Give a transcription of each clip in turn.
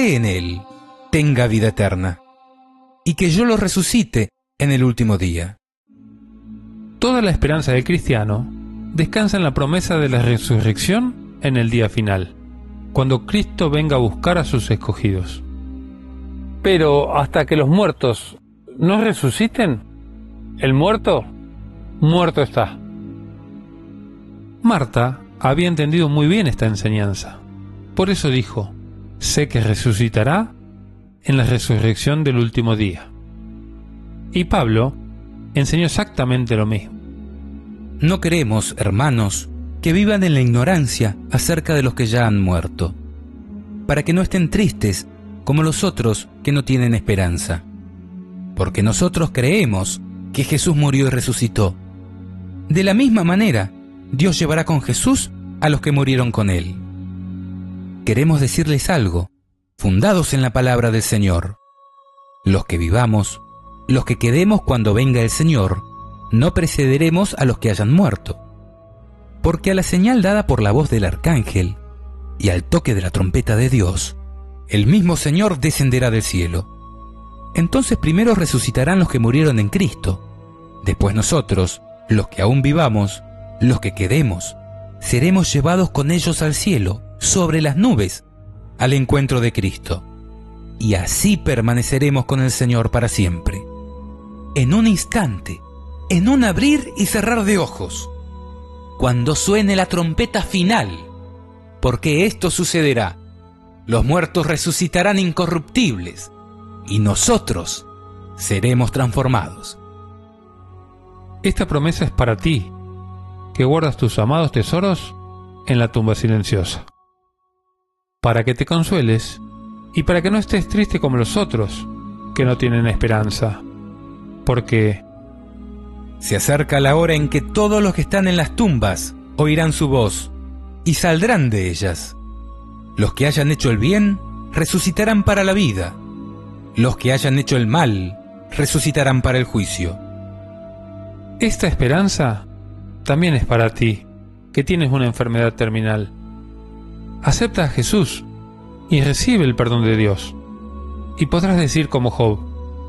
cree en Él tenga vida eterna, y que yo lo resucite en el último día. Toda la esperanza del cristiano descansa en la promesa de la resurrección en el día final, cuando Cristo venga a buscar a sus escogidos. Pero hasta que los muertos no resuciten, el muerto está. Marta había entendido muy bien esta enseñanza. Por eso dijo: sé que resucitará en la resurrección del último día. Y Pablo enseñó exactamente lo mismo. No queremos, hermanos, que vivan en la ignorancia acerca de los que ya han muerto, para que no estén tristes como los otros que no tienen esperanza. Porque nosotros creemos que Jesús murió y resucitó. De la misma manera, Dios llevará con Jesús a los que murieron con Él. Queremos decirles algo, fundados en la palabra del Señor. Los que vivamos, los que quedemos cuando venga el Señor, no precederemos a los que hayan muerto. Porque a la señal dada por la voz del arcángel y al toque de la trompeta de Dios, el mismo Señor descenderá del cielo. Entonces primero resucitarán los que murieron en Cristo. Después nosotros, los que aún vivamos, los que quedemos, seremos llevados con ellos al cielo, sobre las nubes, al encuentro de Cristo. Y así permaneceremos con el Señor para siempre. En un instante, en un abrir y cerrar de ojos, cuando suene la trompeta final, porque esto sucederá: los muertos resucitarán incorruptibles, y nosotros seremos transformados. Esta promesa es para ti, que guardas tus amados tesoros en la tumba silenciosa, para que te consueles y para que no estés triste como los otros, que no tienen esperanza, porque se acerca la hora en que todos los que están en las tumbas oirán su voz y saldrán de ellas. Los que hayan hecho el bien resucitarán para la vida. Los que hayan hecho el mal resucitarán para el juicio. esta esperanza también es para ti, que tienes una enfermedad terminal. Acepta a Jesús y recibe el perdón de Dios, y podrás decir como Job: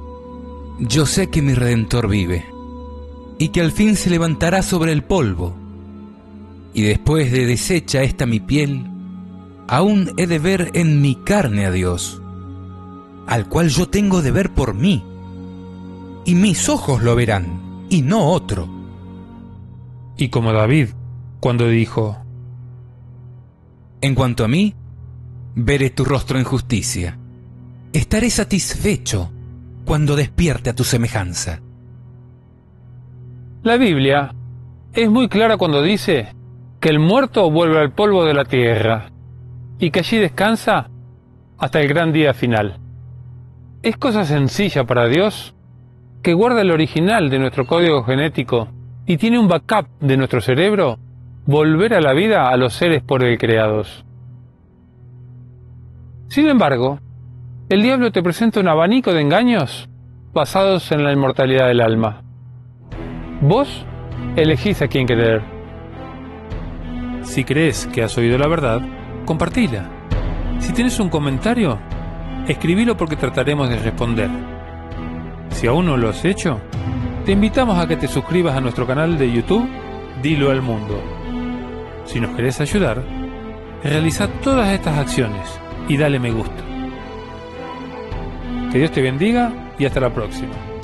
yo sé que mi Redentor vive, y que al fin se levantará sobre el polvo, y después de deshecha esta mi piel, aún he de ver en mi carne a Dios, al cual yo tengo de ver por mí, y mis ojos lo verán, y no otro. Y como David, cuando dijo: en cuanto a mí, veré tu rostro en justicia. Estaré satisfecho cuando despierte a tu semejanza. La Biblia es muy clara cuando dice que el muerto vuelve al polvo de la tierra y que allí descansa hasta el gran día final. Es cosa sencilla para Dios, que guarda el original de nuestro código genético y tiene un backup de nuestro cerebro, volver a la vida a los seres por él creados. Sin embargo, el diablo te presenta un abanico de engaños basados en la inmortalidad del alma. Vos elegís a quién creer. Si crees que has oído la verdad, compartila. Si tienes un comentario, escribilo porque trataremos de responder. Si aún no lo has hecho, te invitamos a que te suscribas a nuestro canal de YouTube Dilo al Mundo. Si nos querés ayudar, realiza todas estas acciones y dale me gusta. Que Dios te bendiga y hasta la próxima.